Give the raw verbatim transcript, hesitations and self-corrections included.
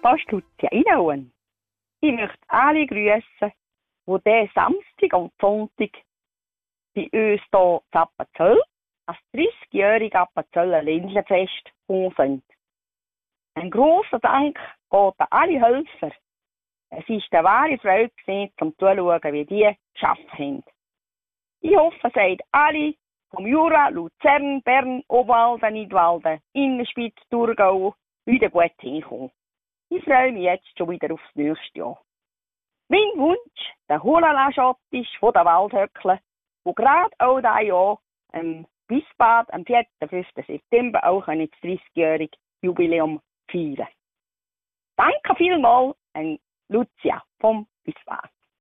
Da ist Lucia Inauen. Ich möchte alle grüßen, die diesen Samstag und Sonntag bei uns hier in Appenzell als dreißigjährige Appenzeller Ländlerfest gekommen sind. Ein grosser Dank geht an alle Helfer. Es war eine wahre Freude, zum Zuschauen, wie die geschafft haben. Ich hoffe, ihr seid alle vom Jura, Luzern, Bern, Obwalden, Nidwalden, Innerspitz, Thurgau wieder gut hingekommen. Ich freue mich jetzt schon wieder aufs nächste Jahr. Mein Wunsch, der Hulala-Schottisch von der Waldhöckle, wo gerade auch dieses Jahr im Wiesbad am vierten und fünften September auch ein dreißigjähriges Jubiläum feiern. Danke vielmals an Lucia vom Wiesbad.